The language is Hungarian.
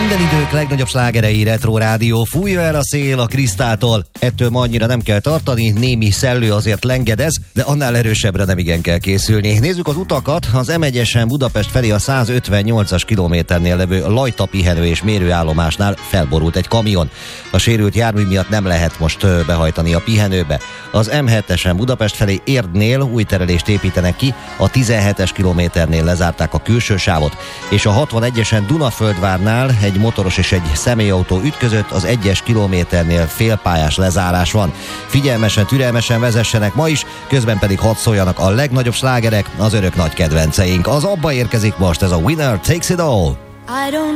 Minden idők legnagyobb slágerei, Retro Rádió. Fújja el a szél a Krisztától. Ettől ma annyira nem kell tartani, némi szellő azért lengedez, de annál erősebbre nem igen kell készülni. Nézzük az utakat. Az M1-esen Budapest felé a 158-as kilométernél levő Lajta pihenő és mérőállomásnál felborult egy kamion. A sérült jármű miatt nem lehet most behajtani a pihenőbe. Az M7-esen Budapest felé Érdnél új terelést építenek ki, a 17-es kilométernél lezárták a külső sávot, és a 61-esen Dunaföldvárnál egy motoros és egy személyautó ütközött, az 1-es kilométernél félpályás lezárás van. Figyelmesen, türelmesen vezessenek ma is, közben pedig hadd szóljanak a legnagyobb slágerek, az örök nagy kedvenceink. Az abba érkezik most ez a Winner Takes It All.